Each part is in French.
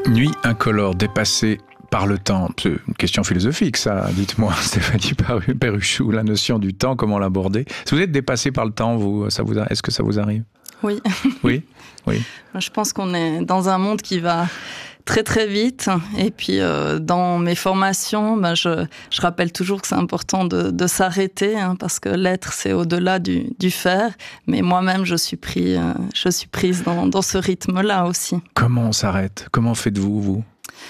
Nuit incolore, dépassée par le temps. C'est une question philosophique, ça. Dites-moi, Stéphanie Perruchou, la notion du temps, comment l'aborder? Si vous êtes dépassé par le temps, est-ce que ça vous arrive? Oui. Oui. Je pense qu'on est dans un monde qui va très très vite. Et puis dans mes formations, je rappelle toujours que c'est important de s'arrêter, parce que l'être c'est au-delà du faire. Mais moi-même je suis prise dans ce rythme-là aussi. Comment on s'arrête? Comment faites-vous, vous?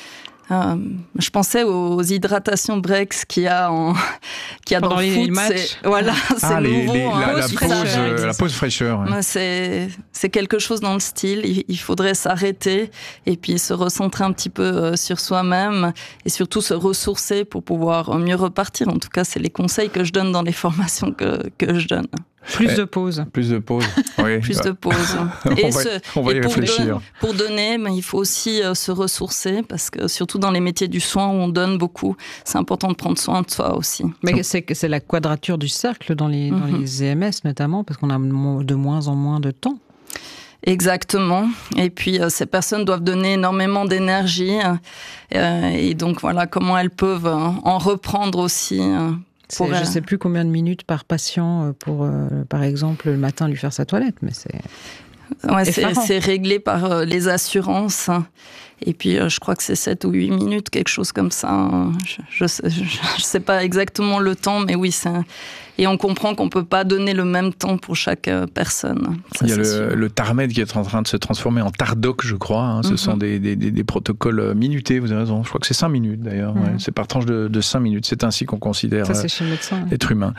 Je pensais aux hydratations breaks qu'il y a dans le foot. C'est nouveau. La pause fraîcheur. Ouais. C'est quelque chose dans le style. Il faudrait s'arrêter et puis se recentrer un petit peu sur soi-même et surtout se ressourcer pour pouvoir mieux repartir. En tout cas, c'est les conseils que je donne dans les formations que je donne. Plus de pause. Plus de pause, oui. Plus de pause. On va y réfléchir. Pour donner, il faut aussi se ressourcer, parce que surtout dans les métiers du soin où on donne beaucoup, c'est important de prendre soin de soi aussi. Mais c'est la quadrature du cercle dans les EMS notamment, parce qu'on a de moins en moins de temps. Exactement. Et puis, ces personnes doivent donner énormément d'énergie. Et donc, voilà, comment elles peuvent en reprendre aussi. Je ne sais plus combien de minutes par patient pour, par exemple, le matin lui faire sa toilette, mais c'est... Ouais, c'est réglé par les assurances. Et puis, je crois que c'est 7 ou 8 minutes, quelque chose comme ça. Je sais pas exactement le temps, mais oui, et on comprend qu'on peut pas donner le même temps pour chaque personne. Ça, il y a le TARMED qui est en train de se transformer en TARDOC, je crois. Ce sont des protocoles minutés, vous avez raison. Je crois que c'est 5 minutes, d'ailleurs. Ouais. C'est par tranche de 5 minutes. C'est ainsi qu'on considère l'être humain.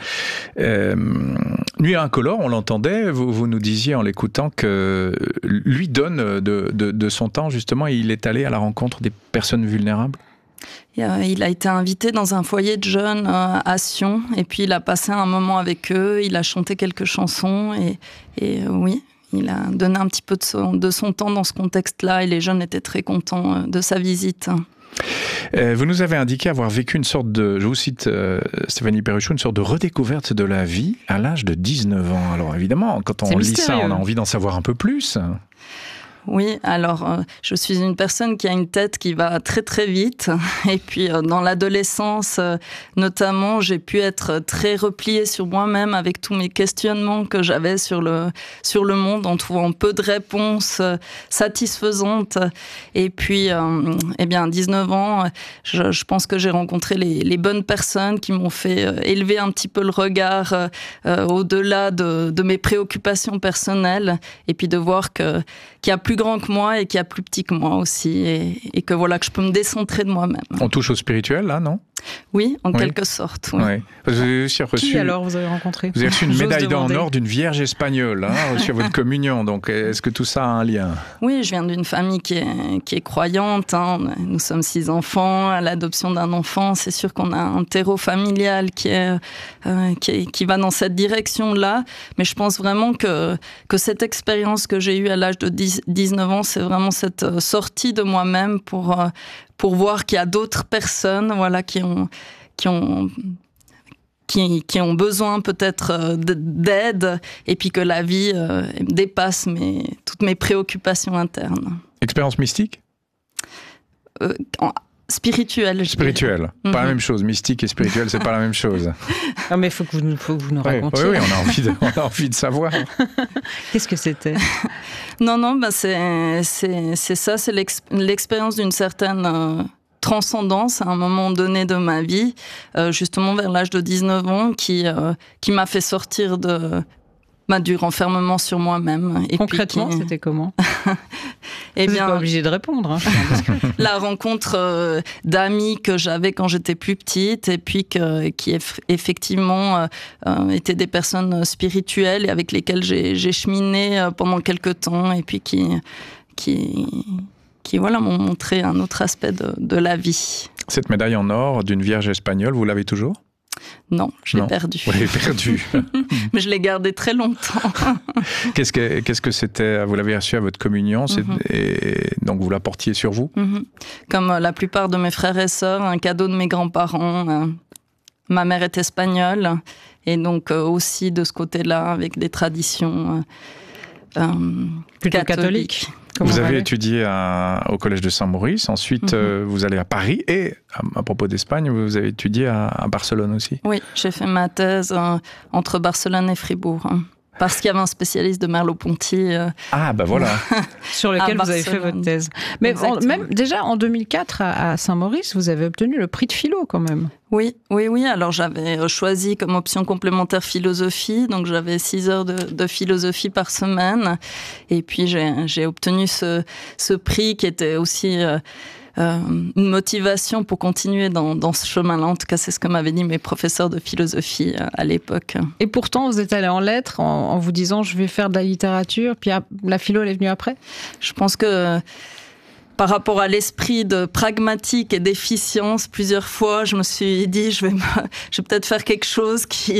Nuit incolore, on l'entendait, vous nous disiez en l'écoutant que lui donne de son temps, justement, et il est allé à la rencontre des personnes vulnérables. Il a été invité dans un foyer de jeunes à Sion, et puis il a passé un moment avec eux, il a chanté quelques chansons, et oui, il a donné un petit peu de son temps dans ce contexte-là, et les jeunes étaient très contents de sa visite. Vous nous avez indiqué avoir vécu une sorte de, je vous cite Stéphanie Perruchou, une sorte de redécouverte de la vie à l'âge de 19 ans. Alors évidemment, quand on lit ça, on a envie d'en savoir un peu plus. Oui, alors je suis une personne qui a une tête qui va très très vite, et puis dans l'adolescence notamment, j'ai pu être très repliée sur moi-même avec tous mes questionnements que j'avais sur le monde, en trouvant peu de réponses satisfaisantes. Et puis, à 19 ans, je pense que j'ai rencontré les bonnes personnes qui m'ont fait élever un petit peu le regard au-delà de mes préoccupations personnelles, et puis de voir qu'il y a plus grand que moi et qui a plus petit que moi aussi, et que voilà, que je peux me décentrer de moi-même. On touche au spirituel là, non? Oui, en quelque sorte. Oui. Ouais. Vous avez aussi reçu... Qui alors vous avez rencontré? Vous avez reçu une médaille en or d'une vierge espagnole, reçue à votre communion. Donc, est-ce que tout ça a un lien? Oui, je viens d'une famille qui est croyante. Nous sommes 6 enfants. À l'adoption d'un enfant, c'est sûr qu'on a un terreau familial qui va dans cette direction-là. Mais je pense vraiment que cette expérience que j'ai eue à l'âge de 19 ans, c'est vraiment cette sortie de moi-même pour voir qu'il y a d'autres personnes, voilà, qui ont besoin peut-être d'aide, et puis que la vie dépasse toutes mes préoccupations internes. Expérience mystique? Spirituelle. Spirituelle. Pas la même chose. Mystique et spirituel, c'est pas la même chose. Non, mais il faut que vous nous racontiez. Oui, on a envie de savoir. Qu'est-ce que c'était? Non, c'est ça, c'est l'expérience d'une certaine transcendance à un moment donné de ma vie, justement vers l'âge de 19 ans, qui m'a fait sortir du renfermement sur moi-même. Et concrètement, puis, c'était comment? Vous n'êtes pas obligé de répondre. La rencontre d'amis que j'avais quand j'étais plus petite, et puis qui effectivement étaient des personnes spirituelles et avec lesquelles j'ai cheminé pendant quelques temps, et puis qui voilà, m'ont montré un autre aspect de la vie. Cette médaille en or d'une vierge espagnole, vous l'avez toujours? Non, je l'ai perdue. Vous l'avez perdue. Mais je l'ai gardée très longtemps. Qu'est-ce que c'était? Vous l'avez reçue à votre communion, et donc vous la portiez sur vous? Comme la plupart de mes frères et sœurs, un cadeau de mes grands-parents. Ma mère est espagnole, et donc aussi de ce côté-là, avec des traditions plutôt catholiques. Vous avez étudié au Collège de Saint-Maurice, ensuite vous allez à Paris et, à propos d'Espagne, vous avez étudié à Barcelone aussi. Oui, j'ai fait ma thèse entre Barcelone et Fribourg. Parce qu'il y avait un spécialiste de Merleau-Ponty. Ah, bah voilà. Sur lequel vous avez fait votre thèse. Mais même déjà en 2004, à Saint-Maurice, vous avez obtenu le prix de philo quand même. Oui. Alors j'avais choisi comme option complémentaire philosophie, donc j'avais 6 heures de philosophie par semaine. Et puis j'ai obtenu ce prix qui était aussi... une motivation pour continuer dans ce chemin-là. En tout cas, c'est ce que m'avaient dit mes professeurs de philosophie à l'époque. Et pourtant, vous êtes allé en lettres en vous disant « je vais faire de la littérature », puis la philo, elle est venue après ? Je pense que par rapport à l'esprit de pragmatique et d'efficience, plusieurs fois, je me suis dit je vais peut-être faire quelque chose qui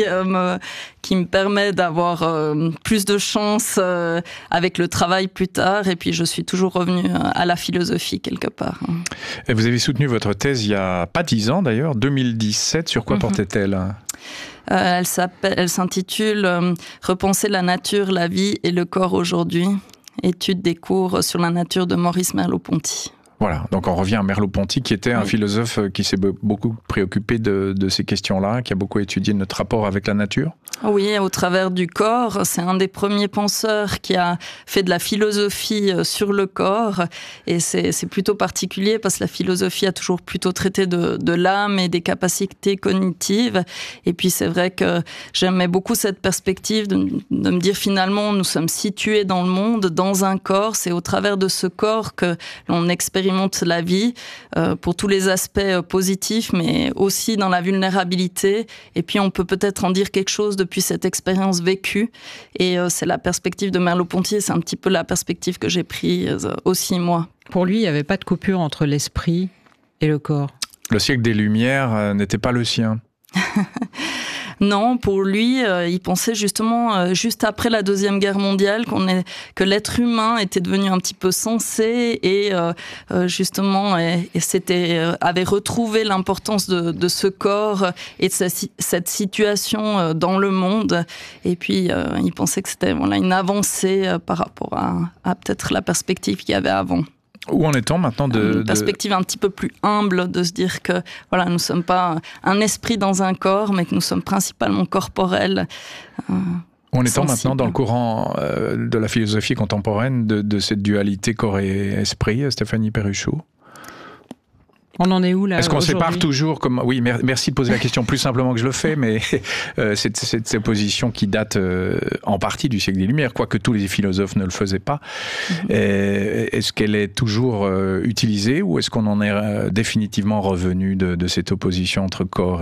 me permet d'avoir plus de chance avec le travail plus tard. Et puis, je suis toujours revenue à la philosophie quelque part. Et vous avez soutenu votre thèse il y a pas 10 ans d'ailleurs, 2017. Sur quoi portait-elle ? Elle s'intitule « Repenser la nature, la vie et le corps aujourd'hui ». Étude des cours sur la nature de Maurice Merleau-Ponty. Voilà, donc on revient à Merleau-Ponty qui était un philosophe qui s'est beaucoup préoccupé de ces questions-là, qui a beaucoup étudié notre rapport avec la nature. Oui, au travers du corps. C'est un des premiers penseurs qui a fait de la philosophie sur le corps. Et c'est plutôt particulier parce que la philosophie a toujours plutôt traité de l'âme et des capacités cognitives. Et puis c'est vrai que j'aimais beaucoup cette perspective de me dire finalement nous sommes situés dans le monde, dans un corps. C'est au travers de ce corps que l'on expérimente la vie pour tous les aspects positifs, mais aussi dans la vulnérabilité. Et puis on peut peut-être en dire quelque chose depuis cette expérience vécue. Et c'est la perspective de Merleau-Ponty, c'est un petit peu la perspective que j'ai prise aussi moi. Pour lui, il n'y avait pas de coupure entre l'esprit et le corps. Le siècle des Lumières n'était pas le sien. Non, pour lui, il pensait justement, juste après la Deuxième Guerre mondiale, que l'être humain était devenu un petit peu sensé et justement avait retrouvé l'importance de ce corps et de cette situation dans le monde. Et puis, il pensait que c'était une avancée par rapport à peut-être la perspective qu'il y avait avant. Où en est-on maintenant une perspective un petit peu plus humble de se dire que nous ne sommes pas un esprit dans un corps, mais que nous sommes principalement corporels. Où en est-on maintenant dans le courant de la philosophie contemporaine de cette dualité corps et esprit, Stéphanie Perruchot ? On en est où là ? Est-ce qu'on sépare toujours comme... Oui, merci de poser la question plus simplement que je le fais, mais cette position qui date en partie du siècle des Lumières, quoique tous les philosophes ne le faisaient pas. Est-ce qu'elle est toujours utilisée ou est-ce qu'on en est définitivement revenu de cette opposition entre corps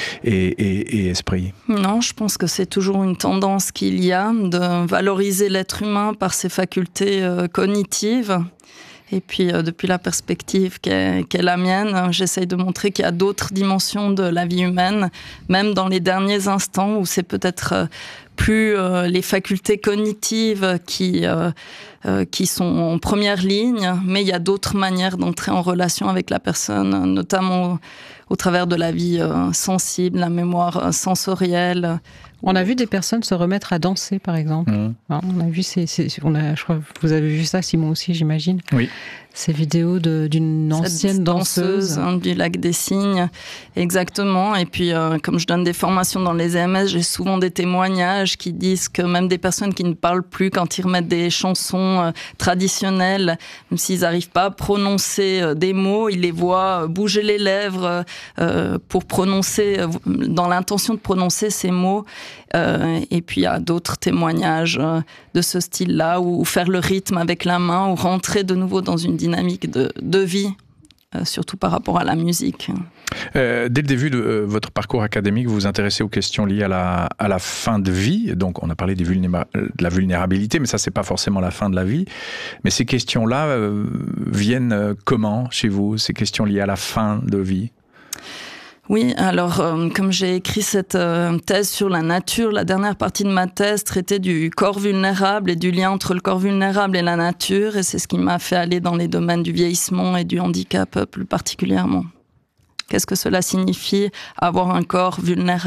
et esprit ? Non, je pense que c'est toujours une tendance qu'il y a de valoriser l'être humain par ses facultés cognitives. Et puis, depuis la perspective qu'est la mienne, j'essaye de montrer qu'il y a d'autres dimensions de la vie humaine, même dans les derniers instants où c'est peut-être plus les facultés cognitives qui sont en première ligne, mais il y a d'autres manières d'entrer en relation avec la personne, notamment au travers de la vie sensible, la mémoire sensorielle. On a vu des personnes se remettre à danser, par exemple. On a vu je crois que vous avez vu ça, Simon aussi, j'imagine. Oui. Ces vidéos d'une ancienne danseuse du Lac des Cygnes, exactement. Et puis, comme je donne des formations dans les EMS, j'ai souvent des témoignages qui disent que même des personnes qui ne parlent plus, quand ils remettent des chansons traditionnelles, même s'ils n'arrivent pas à prononcer des mots, ils les voient bouger les lèvres pour prononcer, dans l'intention de prononcer ces mots. Et puis il y a d'autres témoignages de ce style-là, ou faire le rythme avec la main, ou rentrer de nouveau dans une dynamique de vie, surtout par rapport à la musique. Dès le début de votre parcours académique, vous vous intéressez aux questions liées à la fin de vie. Donc on a parlé de la vulnérabilité, mais ça c'est pas forcément la fin de la vie. Mais ces questions-là viennent comment chez vous, ces questions liées à la fin de vie ? Oui, alors comme j'ai écrit cette thèse sur la nature, la dernière partie de ma thèse traitait du corps vulnérable et du lien entre le corps vulnérable et la nature, et c'est ce qui m'a fait aller dans les domaines du vieillissement et du handicap plus particulièrement. Qu'est-ce que cela signifie, avoir un corps vulnérable ?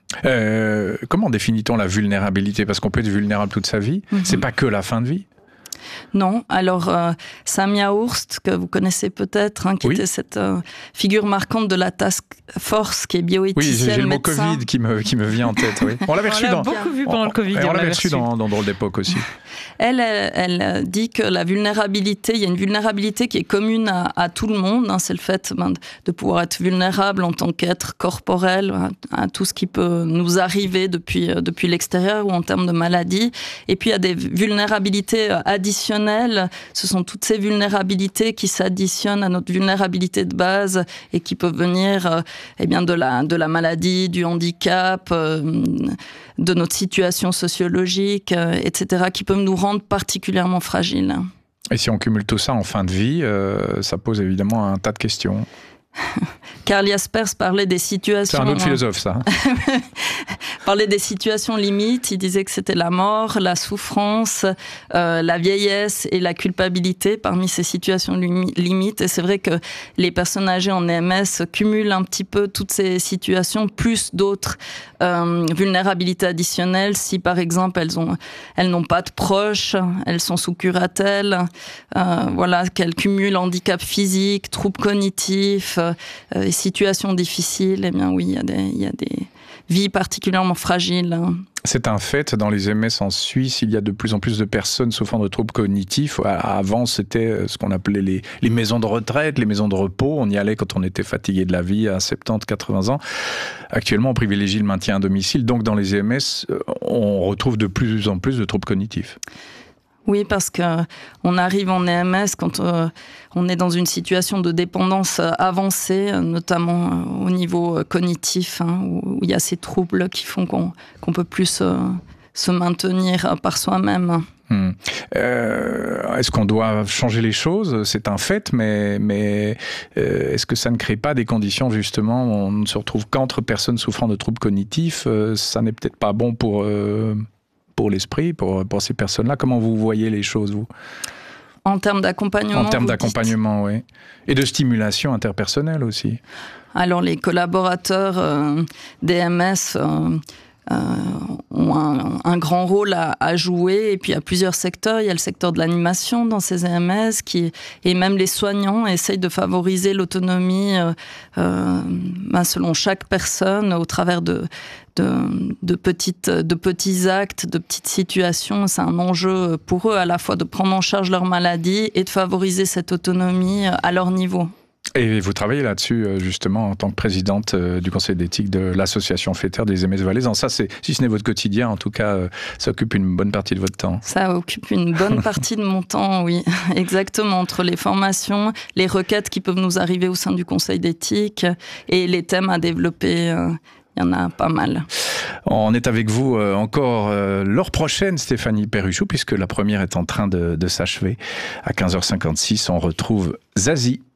Comment définit-on la vulnérabilité ? Parce qu'on peut être vulnérable toute sa vie, c'est pas que la fin de vie ? Non, alors Samia Ourst, que vous connaissez peut-être, qui était cette figure marquante de la task force qui est bioéthicienne. Oui, j'ai le mot Covid qui me vient en tête. Oui. On l'avait reçu beaucoup vu pendant le Covid. On l'avait reçu dans Drôle d'époque aussi. Elle dit que la vulnérabilité, il y a une vulnérabilité qui est commune à tout le monde. C'est le fait de pouvoir être vulnérable en tant qu'être corporel à tout ce qui peut nous arriver depuis l'extérieur ou en termes de maladie. Et puis il y a des vulnérabilités additionnelles. Ce sont toutes ces vulnérabilités qui s'additionnent à notre vulnérabilité de base et qui peuvent venir de la maladie, du handicap, de notre situation sociologique, etc., qui peuvent nous rendre particulièrement fragiles. Et si on cumule tout ça en fin de vie, ça pose évidemment un tas de questions. Karl Jaspers parlait des situations... C'est un autre philosophe, ça. Parlait des situations limites. Il disait que c'était la mort, la souffrance, la vieillesse et la culpabilité parmi ces situations limites. Et c'est vrai que les personnes âgées en EMS cumulent un petit peu toutes ces situations, plus d'autres vulnérabilités additionnelles. Si, par exemple, elles n'ont pas de proches, elles sont sous curatelle, qu'elles cumulent handicap physique, troubles cognitifs, situations difficiles, eh bien oui, il y a des vies particulièrement fragiles. C'est un fait, dans les EMS en Suisse, il y a de plus en plus de personnes souffrant de troubles cognitifs. Avant, c'était ce qu'on appelait les maisons de retraite, les maisons de repos. On y allait quand on était fatigué de la vie à 70, 80 ans. Actuellement, on privilégie le maintien à domicile. Donc, dans les EMS, on retrouve de plus en plus de troubles cognitifs. Oui, parce qu'on arrive en EMS quand on est dans une situation de dépendance avancée, notamment au niveau cognitif, où il y a ces troubles qui font qu'on peut plus se maintenir par soi-même. Est-ce qu'on doit changer les choses ? C'est un fait, mais est-ce que ça ne crée pas des conditions, justement, où on ne se retrouve qu'entre personnes souffrant de troubles cognitifs ? Ça n'est peut-être pas bon pour l'esprit, pour ces personnes-là. Comment vous voyez les choses, vous ? En termes d'accompagnement. En termes d'accompagnement, oui. Et de stimulation interpersonnelle aussi. Alors, les collaborateurs d'EMS ont un grand rôle à jouer. Et puis, il y a plusieurs secteurs. Il y a le secteur de l'animation dans ces EMS et même les soignants essayent de favoriser l'autonomie selon chaque personne au travers de petits actes, de petites situations. C'est un enjeu pour eux à la fois de prendre en charge leur maladie et de favoriser cette autonomie à leur niveau. Et vous travaillez là-dessus, justement, en tant que présidente du conseil d'éthique de l'association FETER des EMS valaisans. Ça, si ce n'est votre quotidien, en tout cas, ça occupe une bonne partie de votre temps. Ça occupe une bonne partie de mon temps, oui. Exactement. Entre les formations, les requêtes qui peuvent nous arriver au sein du conseil d'éthique et les thèmes à développer, il y en a pas mal. On est avec vous encore l'heure prochaine, Stéphanie Perruchou, puisque la première est en train de s'achever. À 15h56, on retrouve Zazie.